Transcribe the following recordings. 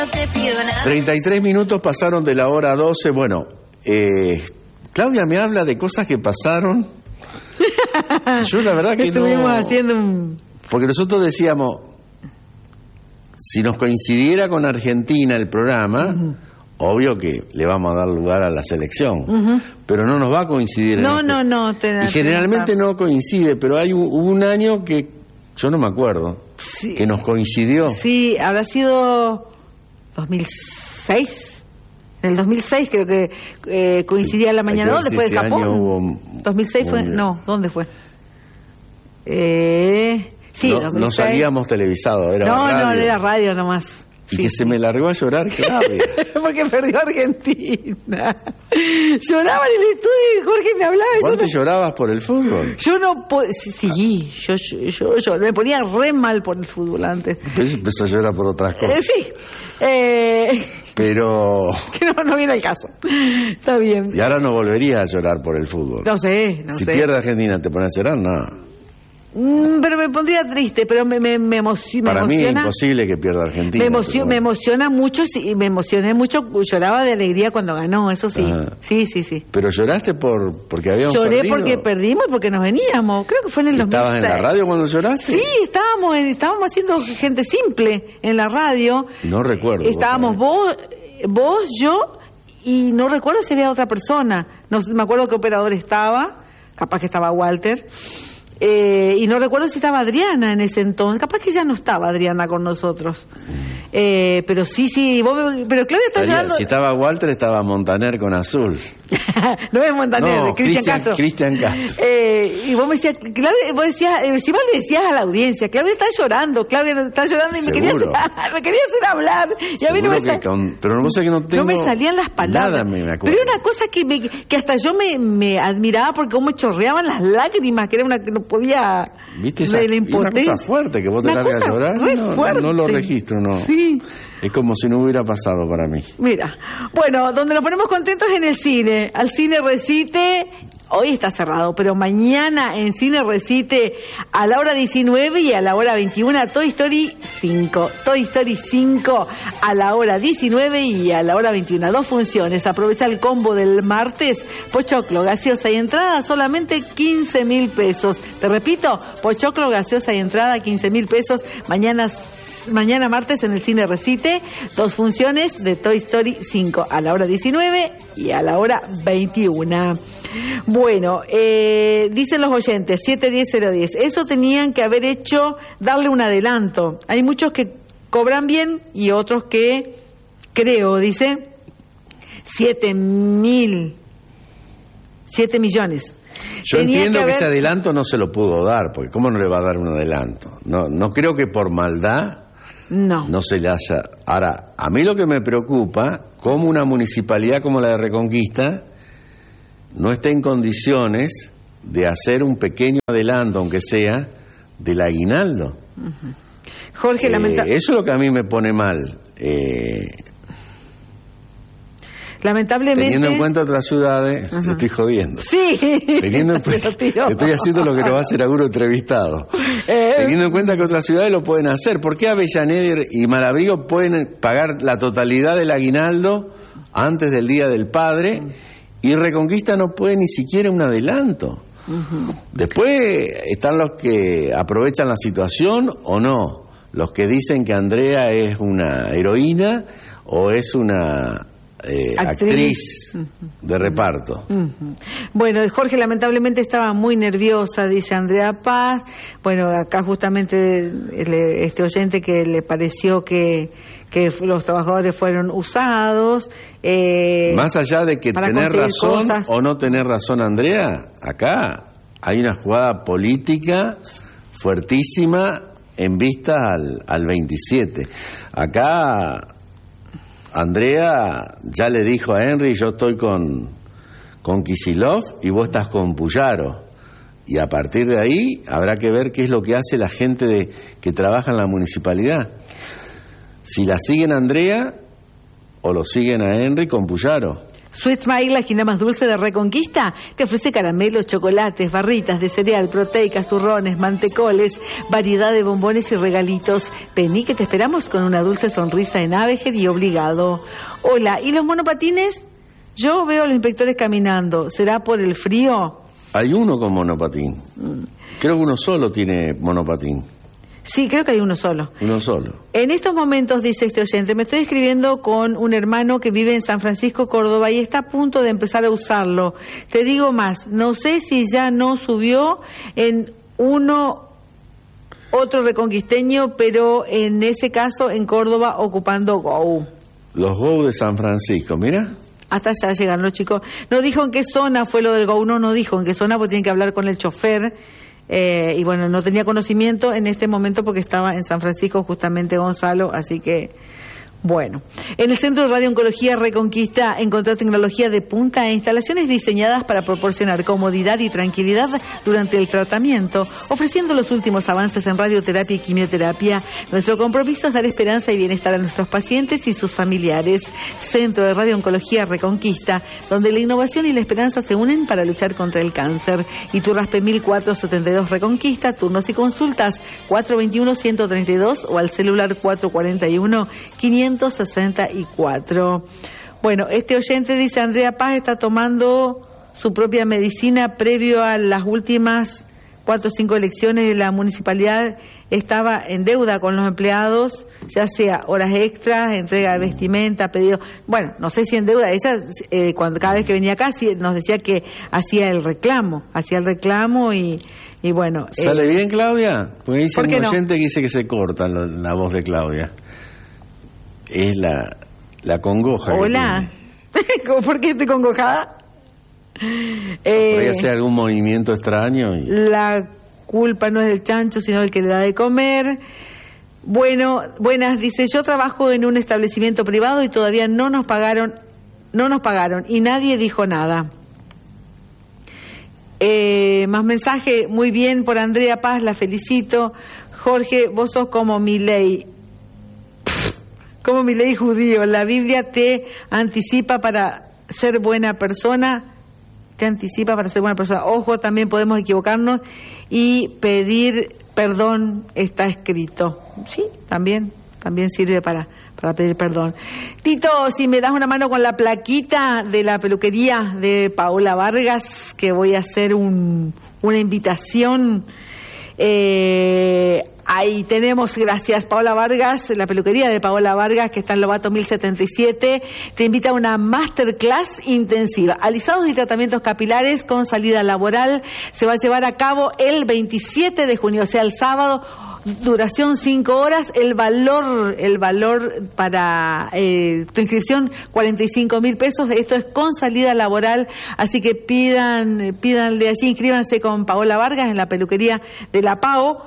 te pido nada. 33 minutos pasaron de la hora 12. Bueno, Claudia me habla de cosas que pasaron. Yo la verdad que estuvimos no... haciendo un... Porque nosotros decíamos, si nos coincidiera con Argentina el programa, obvio que le vamos a dar lugar a la selección, pero no nos va a coincidir. No. Y generalmente no coincide, pero hubo un año que yo no me acuerdo, sí, que nos coincidió. Sí, habrá sido 2006. En el 2006 creo que coincidía la mañana. ¿Dónde fue? ¿De Japón? 2006 fue. No, ¿dónde fue? Sí, no, 2006. no salíamos televisados, era radio. No, era radio nomás. Y sí, que se me largó a llorar, Claudia. Porque perdió Argentina. Lloraba en el estudio y Jorge me hablaba. ¿Cuánto llorabas por el fútbol? Yo no podía... Sí, yo me ponía re mal por el fútbol antes. Después empezó a llorar por otras cosas. Sí. Pero... Que no viene al caso. Está bien. Y ahora no volverías a llorar por el fútbol. No sé. Si pierde Argentina, ¿te pones a llorar? No. Pero me pondría triste, pero me emociona. Para mí es imposible que pierda Argentina. Me emociona mucho, y me emocioné mucho, lloraba de alegría cuando ganó, eso sí. Sí. ¿Pero lloraste porque habíamos perdido? Lloré porque perdimos y porque nos veníamos, creo que fue en el 2006. ¿Estabas en la radio cuando lloraste? Sí, estábamos haciendo Gente Simple en la radio. No recuerdo. Estábamos vos, yo, y no recuerdo si había otra persona. No me acuerdo qué operador estaba, capaz que estaba Walter. Y no recuerdo si estaba Adriana en ese entonces. Capaz que ya no estaba Adriana con nosotros. Pero sí, pero Claudia está llorando. Si estaba Walter, estaba Montaner con azul. No es Montaner, no, Cristian Castro. Cristian Castro. Y vos me decías, Claudia, encima le decías a la audiencia, Claudia está llorando y me querías hacer hablar. Y a mí no me pero no sé que no tengo. No me salían las palabras. Nada me acuerdo. Pero era una cosa que hasta yo me admiraba porque cómo me chorreaban las lágrimas, que era una que no podía. ¿Viste esa? Una cosa fuerte que vos te largas a llorar. No lo registro, no. Sí. Es como si no hubiera pasado para mí. Mira, bueno, donde nos ponemos contentos es en el cine. Al Cine Recite, hoy está cerrado, pero mañana en Cine Recite a la hora 19 y a la hora 21 Toy Story 5. Toy Story 5 a la hora 19 y a la hora 21. 2 funciones. Aprovecha el combo del martes. Pochoclo, gaseosa y entrada, solamente 15.000 pesos. Te repito, pochoclo, gaseosa y entrada, 15.000 pesos. Mañana martes en el Cine Recite, 2 funciones de Toy Story 5 a la hora 19 y a la hora 21. Bueno, dicen los oyentes, 710-010, eso tenían que haber hecho, darle un adelanto. Hay muchos que cobran bien y otros que, creo, dice, 7 millones. Yo entiendo que ese adelanto no se lo pudo dar, porque ¿cómo no le va a dar un adelanto? No creo que por maldad no se le haya... Ahora, a mí lo que me preocupa, como una municipalidad como la de Reconquista no está en condiciones de hacer un pequeño adelanto, aunque sea, del aguinaldo. Jorge, eso es lo que a mí me pone mal. Lamentablemente... Teniendo en cuenta otras ciudades, te estoy jodiendo. Sí. Estoy haciendo lo que nos va a hacer alguno entrevistado. Teniendo en cuenta que otras ciudades lo pueden hacer. ¿Por qué Avellaneda y Malabrigo pueden pagar la totalidad del aguinaldo antes del Día del Padre y Reconquista no puede ni siquiera un adelanto? Después están los que aprovechan la situación o no. Los que dicen que Andrea es una heroína o es una... actriz de reparto. Bueno, Jorge lamentablemente estaba muy nerviosa, dice Andrea Paz. Bueno, acá justamente este oyente que le pareció que los trabajadores fueron usados. Más allá de que tener razón cosas, o no tener razón, Andrea, acá hay una jugada política fuertísima en vista al 27. Acá Andrea ya le dijo a Henry, yo estoy con Kicillof y vos estás con Puyaro. Y a partir de ahí habrá que ver qué es lo que hace la gente que trabaja en la municipalidad. Si la siguen a Andrea o lo siguen a Henry con Puyaro. Sweet Smile, la esquina más dulce de Reconquista, te ofrece caramelos, chocolates, barritas de cereal, proteicas, turrones, mantecoles, variedad de bombones y regalitos. Vení que te esperamos con una dulce sonrisa en Avejer y Obligado. Hola, ¿y los monopatines? Yo veo a los inspectores caminando. ¿Será por el frío? Hay uno con monopatín. Creo que uno solo tiene monopatín. Sí, creo que hay uno solo. Uno solo. En estos momentos, dice este oyente, me estoy escribiendo con un hermano que vive en San Francisco, Córdoba, y está a punto de empezar a usarlo. Te digo más, no sé si ya no subió en otro reconquisteño, pero en ese caso en Córdoba ocupando Go. Los Go de San Francisco, mira. Hasta allá llegan los chicos. No dijo en qué zona fue lo del Go, no dijo en qué zona, porque tienen que hablar con el chofer. Y bueno, no tenía conocimiento en este momento porque estaba en San Francisco justamente Gonzalo, así que bueno. En el Centro de Radiooncología Reconquista encontró tecnología de punta e instalaciones diseñadas para proporcionar comodidad y tranquilidad durante el tratamiento, ofreciendo los últimos avances en radioterapia y quimioterapia. Nuestro compromiso es dar esperanza y bienestar a nuestros pacientes y sus familiares. Centro de Radiooncología Reconquista, donde la innovación y la esperanza se unen para luchar contra el cáncer. Iturraspe 1472 Reconquista, turnos y consultas 421-132 o al celular 441-564. Bueno, este oyente dice, Andrea Paz está tomando su propia medicina previo a las últimas 4 o 5 elecciones de la municipalidad. Estaba en deuda con los empleados, ya sea horas extras, entrega de vestimenta, pedido. Bueno, no sé si en deuda. Ella, cada vez que venía acá, nos decía que hacía el reclamo y bueno. ¿Sale bien, Claudia? Porque dice un oyente no? que dice que se corta la voz de Claudia. Es la congoja. Hola. ¿Por qué estoy congojada? Podría hacer algún movimiento extraño. La culpa no es del chancho, sino del que le da de comer. Bueno, buenas, dice, yo trabajo en un establecimiento privado y todavía no nos pagaron y nadie dijo nada. Más mensaje, muy bien por Andrea Paz, la felicito. Jorge, vos sos como Milei. Como Milei judío, la Biblia te anticipa para ser buena persona, Ojo, también podemos equivocarnos y pedir perdón, está escrito. Sí, también sirve para pedir perdón. Tito, si me das una mano con la plaquita de la peluquería de Paola Vargas, que voy a hacer una invitación. Ahí tenemos, gracias, Paola Vargas, la peluquería de Paola Vargas, que está en Lobato 1077, te invita a una masterclass intensiva. Alisados y tratamientos capilares con salida laboral se va a llevar a cabo el 27 de junio, o sea, el sábado. Duración 5 horas, el valor para tu inscripción 45.000 pesos, esto es con salida laboral, así que pídanle allí, inscríbanse con Paola Vargas en la peluquería de la PAO,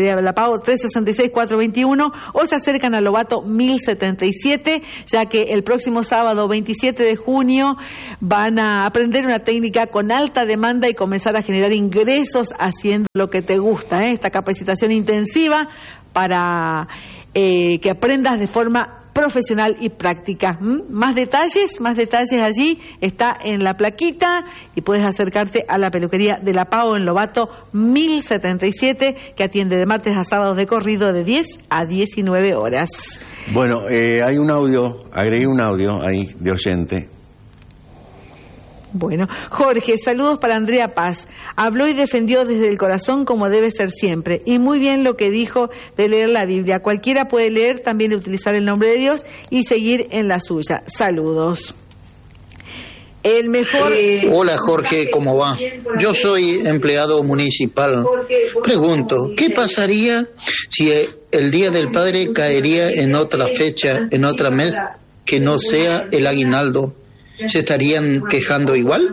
366-421, o se acercan a Lobato 1077, ya que el próximo sábado 27 de junio van a aprender una técnica con alta demanda y comenzar a generar ingresos haciendo lo que te gusta, esta capacitación intensiva para que aprendas de forma profesional y práctica. Más detalles allí está en la plaquita y puedes acercarte a la peluquería de la PAO en Lobato 1077, que atiende de martes a sábados de corrido de 10 a 19 horas. Bueno, hay agregué un audio ahí de oyente. Bueno, Jorge, saludos para Andrea Paz. Habló y defendió desde el corazón como debe ser siempre. Y muy bien lo que dijo de leer la Biblia. Cualquiera puede leer, también utilizar el nombre de Dios y seguir en la suya. Saludos. El mejor... Hola Jorge, ¿cómo va? Yo soy empleado municipal. Pregunto, ¿qué pasaría si el Día del Padre caería en otra fecha, en otra mes, que no sea el aguinaldo? ¿Se estarían quejando igual?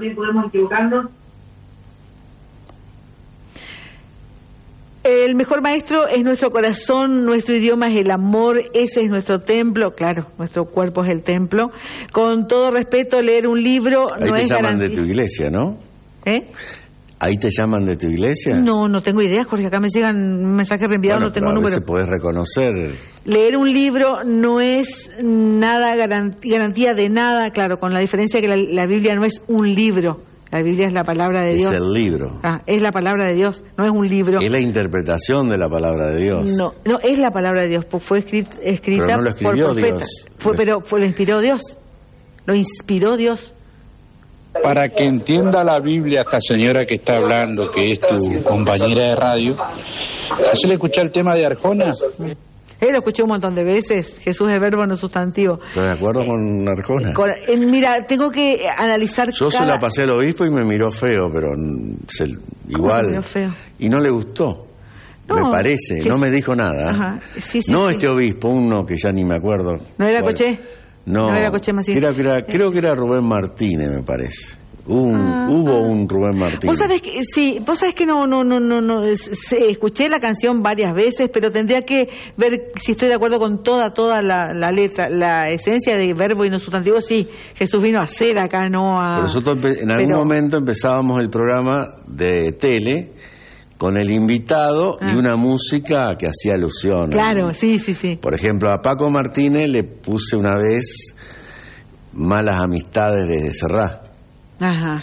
El mejor maestro es nuestro corazón, nuestro idioma es el amor, ese es nuestro templo, claro, nuestro cuerpo es el templo. Con todo respeto, leer un libro ahí no te es llaman garantía. De tu iglesia, ¿no? ¿Ahí te llaman de tu iglesia? No, no tengo idea, Jorge. Acá me llegan mensajes reenviados, no tengo número. A veces podés reconocer. Leer un libro no es nada garantía de nada, claro, con la diferencia que la Biblia no es un libro. La Biblia es la palabra de Dios. Es el libro. Es la palabra de Dios, no es un libro. Es la interpretación de la palabra de Dios. No, es la palabra de Dios. Fue escrita pero no lo escribió por profetas. Dios. Lo inspiró Dios. Lo inspiró Dios. Para que entienda la Biblia esta señora que está hablando, que es tu compañera de radio, ¿se le escuchó el tema de Arjona? Lo escuché un montón de veces. Jesús es verbo, no sustantivo. ¿Estás de acuerdo con Arjona? Mira, tengo que analizar. Yo se la pasé al obispo y me miró feo, pero igual. Me miró feo? Y no le gustó. No, me parece, no me dijo nada. Ajá. Sí, no este obispo, uno que ya ni me acuerdo. ¿No era Coché? No era Coché Macías. Creo que era Rubén Martínez, me parece. Hubo un Rubén Martínez. Vos sabés que no, escuché la canción varias veces, pero tendría que ver si estoy de acuerdo con toda la letra, la esencia de verbo y no sustantivo. Sí, Jesús vino a hacer acá, no a... Pero nosotros en algún momento empezábamos el programa de tele con el invitado y una música que hacía alusión. Claro, sí. Por ejemplo, a Paco Martínez le puse una vez Malas Amistades de Serrat. Ajá.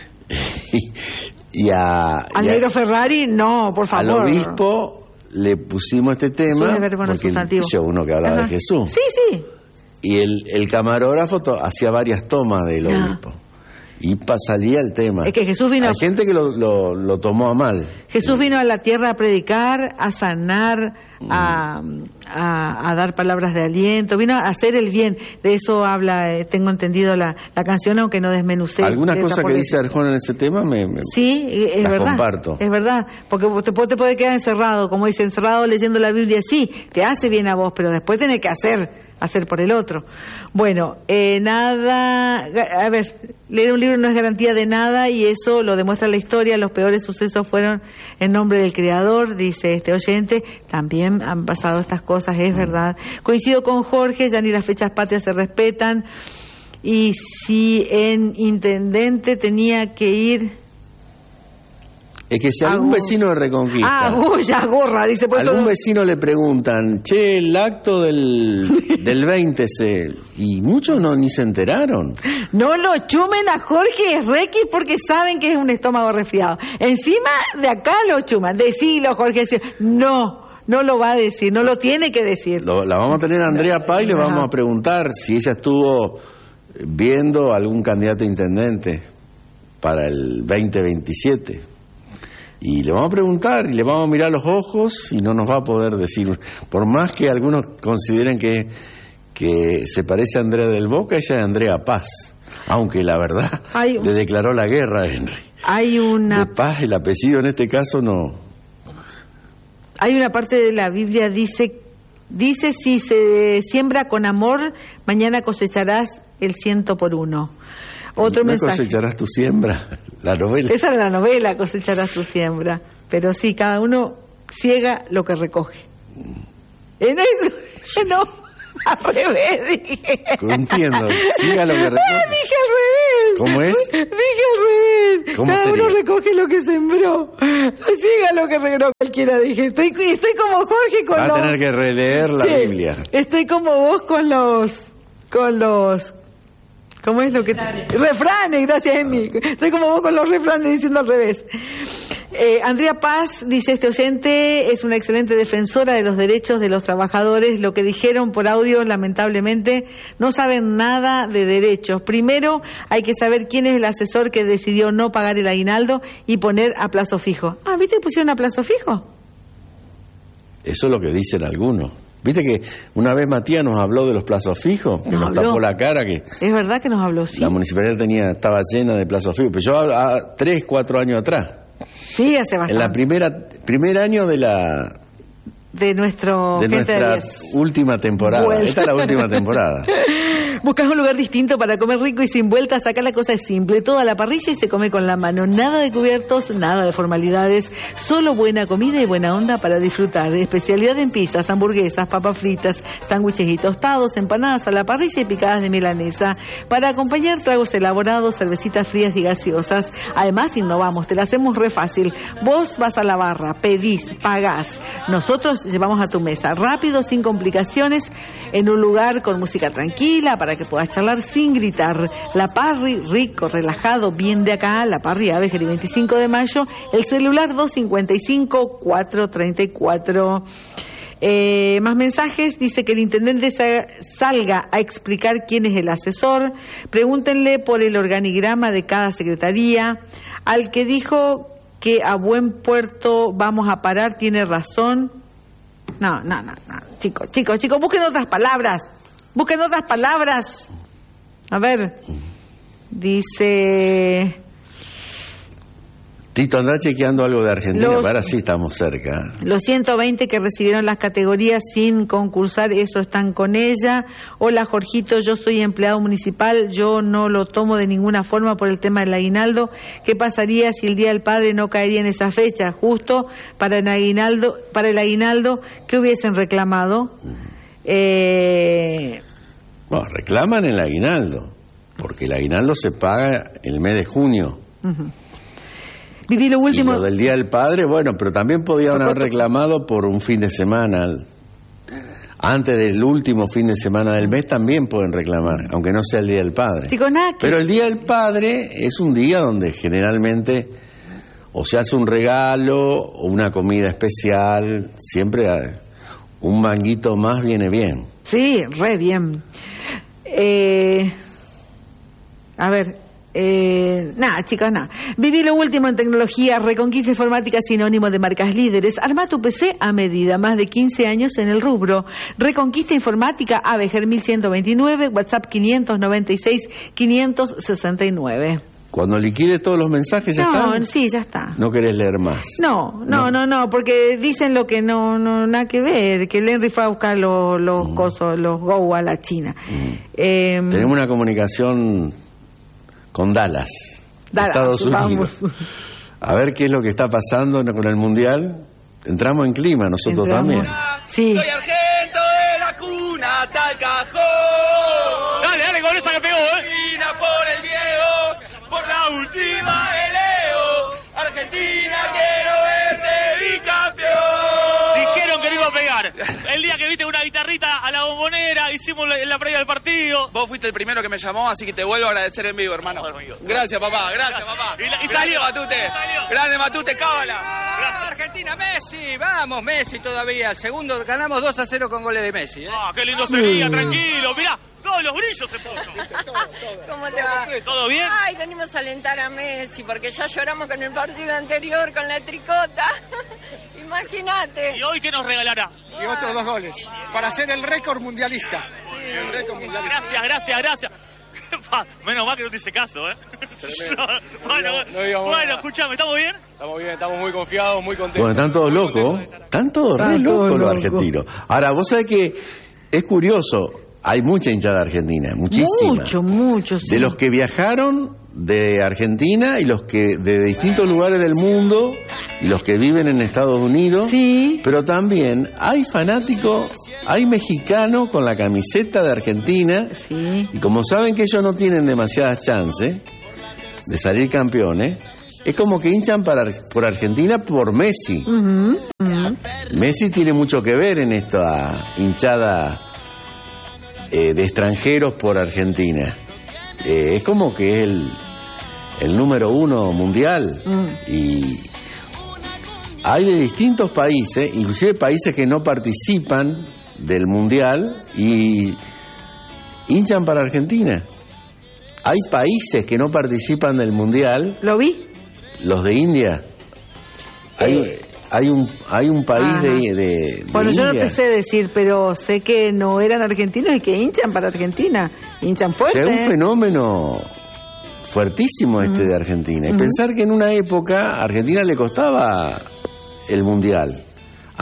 Al negro Ferrari, no, por favor. Al obispo le pusimos este tema porque hizo uno que hablaba de Jesús. Sí. Y el camarógrafo hacía varias tomas del obispo. Y salía el tema. Es que Jesús vino... Hay gente que lo tomó a mal. Jesús vino a la tierra a predicar, a sanar, a dar palabras de aliento, vino a hacer el bien. De eso habla, tengo entendido la canción, aunque no desmenucé. Algunas cosas que dice Arjona en ese tema sí, es verdad, comparto. Es verdad, porque te puede quedar encerrado, como dice, encerrado leyendo la Biblia, sí, te hace bien a vos, pero después tenés que hacer por el otro. Bueno, leer un libro no es garantía de nada y eso lo demuestra la historia. Los peores sucesos fueron en nombre del Creador, dice este oyente. También han pasado estas cosas, es verdad. Coincido con Jorge, ya ni las fechas patrias se respetan. Y si en intendente tenía que ir... Es que si algún vecino de Reconquista... ya gorra, dice... algún vecino le preguntan, el acto del 20 y muchos ni se enteraron. No lo chumen a Jorge Requis porque saben que es un estómago resfriado. Encima de acá lo chuman. Decilo, Jorge. No lo va a decir, no lo tiene que decir. La vamos a tener a Andrea Paz y le vamos a preguntar si ella estuvo viendo algún candidato a intendente para el 2027. Y le vamos a preguntar y le vamos a mirar los ojos y no nos va a poder decir. Por más que algunos consideren que se parece a Andrea del Boca, ella es Andrea Paz. Aunque la verdad le declaró la guerra a Henry. De Paz, el apellido en este caso no. Hay una parte de la Biblia dice si se siembra con amor, mañana cosecharás el 100 Otro mensaje. Cosecharás tu siembra, la novela. Esa es la novela, cosecharás tu siembra. Pero sí, cada uno ciega lo que recoge. No, al revés dije. Entiendo, ciega lo que recoge. Dije al revés. ¿Cómo es? Dije al revés. ¿Cómo cada sería? uno recoge lo que sembró. Ciega lo que recoge cualquiera, dije. Estoy como Jorge con Va a tener que releer la Biblia. Estoy como vos con los ¿cómo es lo que refranes? Gracias, Emi. Estoy como vos con los refranes diciendo al revés. Andrea Paz, dice este oyente, es una excelente defensora de los derechos de los trabajadores. Lo que dijeron por audio, lamentablemente, no saben nada de derechos. Primero, hay que saber quién es el asesor que decidió no pagar el aguinaldo y poner a plazo fijo. ¿Viste que pusieron a plazo fijo? Eso es lo que dicen algunos. ¿Viste que una vez Matías nos habló de los plazos fijos? Que nos tapó la cara. Que es verdad que nos habló, sí. La municipalidad estaba llena de plazos fijos. Pero yo 3, 4 años atrás. Sí, hace bastante. En la primer año de nuestra última temporada. Esta es la última temporada. Buscas un lugar distinto para comer rico y sin vueltas. Acá la cosa es simple, toda la parrilla y se come con la mano. Nada de cubiertos, nada de formalidades, solo buena comida y buena onda para disfrutar. Especialidad en pizzas, hamburguesas, papas fritas, sándwiches y tostados, empanadas a la parrilla y picadas de milanesa. Para acompañar, tragos elaborados, cervecitas frías y gaseosas. Además, innovamos, te la hacemos re fácil. Vos vas a la barra, pedís, pagás. Nosotros llevamos a tu mesa, rápido, sin complicaciones, en un lugar con música tranquila para que puedas charlar sin gritar. La Parry, rico, relajado, bien de acá. La Parry, Avejer y 25 de mayo. El celular 255-434. Más mensajes. Dice que el intendente salga a explicar quién es el asesor. Pregúntenle por el organigrama de cada secretaría. Al que dijo que a buen puerto vamos a parar tiene razón. No. Chicos, busquen otras palabras. A ver. Dice... Tito, anda chequeando algo de Argentina, ahora sí estamos cerca. Los 120 que recibieron las categorías sin concursar, eso están con ella. Hola, Jorgito, yo soy empleado municipal, yo no lo tomo de ninguna forma por el tema del aguinaldo. ¿Qué pasaría si el Día del Padre no caería en esa fecha? Justo para el aguinaldo, ¿qué hubiesen reclamado? Bueno, reclaman el aguinaldo, porque el aguinaldo se paga el mes de junio. Viví lo último. Y lo del Día del Padre, bueno, pero también podían haber reclamado por un fin de semana. Antes del último fin de semana del mes también pueden reclamar, aunque no sea el Día del Padre. Chicos, nada que... Pero el Día del Padre es un día donde generalmente o se hace un regalo o una comida especial. Siempre un manguito más viene bien. Sí, re bien. A ver... chicos, nada. Viví lo último en tecnología, Reconquista Informática, sinónimo de marcas líderes. Arma tu PC a medida, más de 15 años en el rubro. Reconquista Informática, Avejer 1129, WhatsApp 596-569. Cuando liquide todos los mensajes, ¿ya está? No, sí, ya está. ¿No querés leer más? No, porque dicen lo que no nada que ver, que el Henry fue a buscar los cosos, los Go a la China. Tenemos una comunicación con Dallas, Estados Unidos. Vamos. A ver qué es lo que está pasando con el Mundial. Entramos en clima nosotros también. Sí. Soy argento de la cuna hasta el cajón. Dale, con esa que pegó, Argentina por el Diego, por la última de Leo. Argentina, quiero verte bicampeón. Dijeron que no iba a pegar. El día que viste una guitarrita a la bombonera, hicimos en la previa del partido. Vos fuiste el primero que me llamó, así que te vuelvo a agradecer en vivo, hermano. Gracias, papá, gracias, papá. Y salió. Matute. Grande Matute, cábala. Argentina, Messi, vamos, Messi todavía. El segundo ganamos 2-0 con goles de Messi. Qué lindo sería, tranquilo, mirá. Todos los brillos se puso. ¿Cómo te va? ¿Todo bien? Ay, venimos a alentar a Messi porque ya lloramos con el partido anterior con la tricota. Imagínate. ¿Y hoy qué nos regalará? Y otros 2 goles para hacer el récord mundialista. El récord mundialista. Gracias. Menos mal que no te hice caso, Bueno, escuchame, ¿estamos bien? Estamos bien, estamos muy confiados, muy contentos. Bueno, están todos locos. Están todos re locos los argentinos. Ahora, vos sabés que es curioso. Hay mucha hinchada argentina, muchísima. Mucho, sí. De los que viajaron de Argentina y los que de distintos lugares del mundo y los que viven en Estados Unidos. Sí. Pero también hay fanáticos, hay mexicanos con la camiseta de Argentina. Sí. Y como saben que ellos no tienen demasiadas chances de salir campeones, es como que hinchan por Argentina por Messi. Messi tiene mucho que ver en esta hinchada de extranjeros por Argentina. Es como que es el número 1 mundial. Y hay de distintos países, inclusive países que no participan del mundial y hinchan para Argentina. Hay países que no participan del mundial. ¿Lo vi? Los de India. Hay un país de bueno, India. yo no te sé decir, pero sé que no eran argentinos y que hinchan para Argentina. Hinchan fuerte. O sea, un fenómeno fuertísimo de Argentina. Y pensar que en una época a Argentina le costaba el mundial.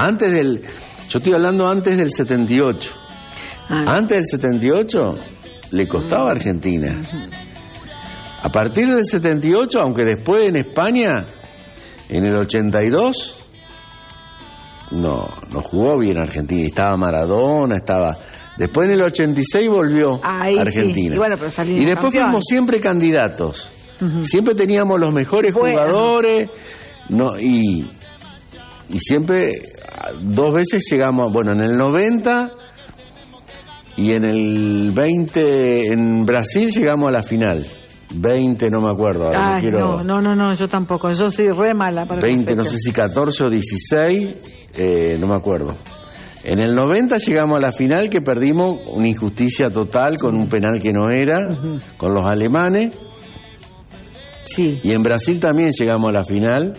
Yo estoy hablando antes del 78. Antes del 78 le costaba a Argentina. A partir del 78, aunque después en España, en el 82, no jugó bien Argentina. Estaba Maradona, estaba... Después en el 86 volvió Argentina. Sí. Y, bueno, pero y después fuimos siempre candidatos. Siempre teníamos los mejores jugadores, y siempre 2 veces llegamos, en el 90 y en el 20 en Brasil llegamos a la final. 20, no me acuerdo. Ahora no, yo tampoco. Yo soy re mala para 20, no sé si 14 o 16, no me acuerdo. En el 90 llegamos a la final, que perdimos, una injusticia total con un penal que no era, con los alemanes. Sí. Y en Brasil también llegamos a la final.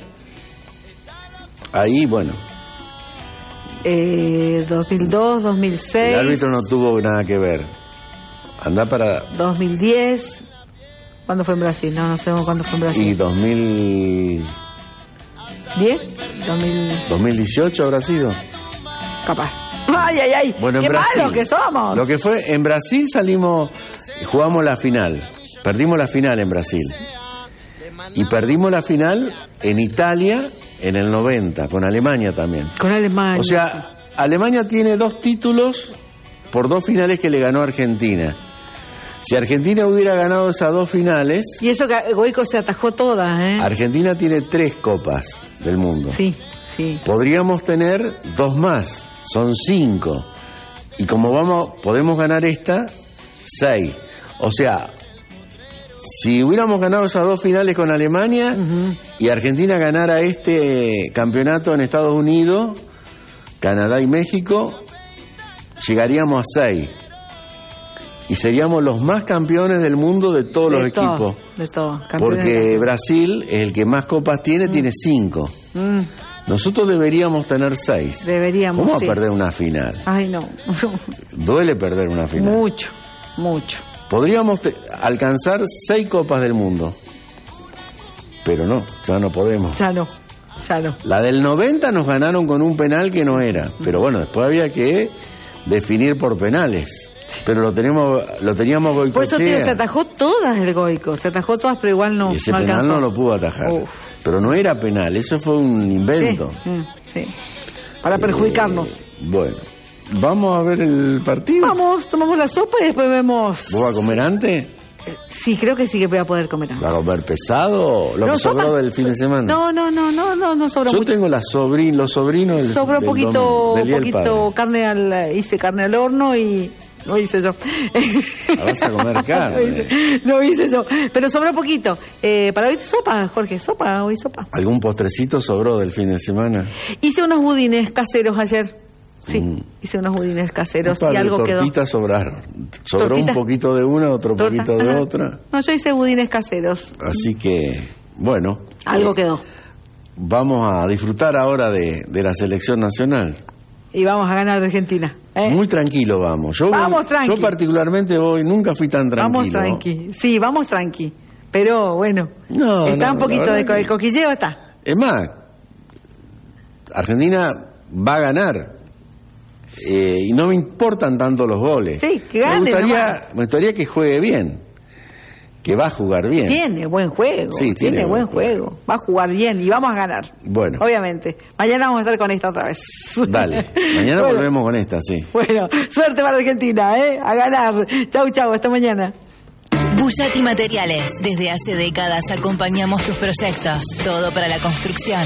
Ahí, 2002, 2006. El árbitro no tuvo nada que ver. Andá para... 2010. ¿Cuándo fue en Brasil? No sé cuándo fue en Brasil. Y 2010. 2018 habrá sido. Capaz. ¡Ay! Bueno, ¡Qué Brasil, malos que somos! Lo que fue, en Brasil jugamos la final. Perdimos la final en Brasil. Y perdimos la final en Italia en el 90, con Alemania también. Con Alemania. O sea, Alemania tiene 2 títulos por 2 finales que le ganó a Argentina. Si Argentina hubiera ganado esas 2 finales... Y eso que Goico se atajó todas, Argentina tiene 3 copas del mundo. Sí. Podríamos tener 2 más, son 5. Y como podemos ganar esta, 6. O sea, si hubiéramos ganado esas 2 finales con Alemania y Argentina ganara este campeonato en Estados Unidos, Canadá y México, llegaríamos a 6. Y seríamos los más campeones del mundo de todos los equipos. De todo. Porque Brasil es el que más copas tiene, tiene 5. Nosotros deberíamos tener 6. Deberíamos. ¿Cómo a perder una final? Ay, no. Duele perder una final. Mucho. Podríamos alcanzar 6 copas del mundo. Pero no, ya no podemos. Ya no. La del 90 nos ganaron con un penal que no era. Pero después había que definir por penales. Pero lo teníamos Goicoechea. Por eso, se atajó todas el Goico. Se atajó todas, pero igual no. Y ese penal no lo pudo atajar. Pero no era penal, eso fue un invento. Sí. Para perjudicarnos. Vamos a ver el partido. Vamos, tomamos la sopa y después vemos. ¿Vos vas a comer antes? Sí, creo que sí que voy a poder comer antes. ¿Vas a comer pesado? ¿Lo que sobró del fin de semana? No sobró mucho. Yo tengo los sobrinos sobró poquito carne hice carne al horno y... No hice yo. Vas a comer carne. No hice yo. Pero sobró poquito. ¿Para hoy sopa, Jorge? Hoy sopa. ¿Algún postrecito sobró del fin de semana? Hice unos budines caseros ayer. Sí, hice unos budines caseros y algo quedó. Tortitas sobraron. Sobró un poquito de una, otro poquito de otra. No, yo hice budines caseros. Así que, algo quedó. Vamos a disfrutar ahora de la selección nacional. Y vamos a ganar de Argentina. Muy tranquilo vamos. Yo particularmente nunca fui tan tranquilo. Vamos tranqui. Sí, vamos tranqui. Pero está un poquito el coquilleo está. Es más, Argentina va a ganar. Y no me importan tanto los goles. Sí, que gane. Me gustaría que juegue bien. Que va a jugar bien. Tiene buen juego. Sí, tiene buen juego. Va a jugar bien y vamos a ganar. Obviamente. Mañana vamos a estar con esta otra vez. Dale. Mañana volvemos con esta, sí. Suerte para Argentina, a ganar. Chau, hasta mañana. Bullati Materiales. Desde hace décadas acompañamos tus proyectos. Todo para la construcción.